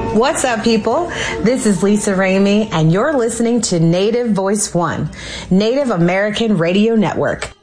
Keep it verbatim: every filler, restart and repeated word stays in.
What's up, people? This is Lisa Ramey, and you're listening to Native Voice One, Native American Radio Network.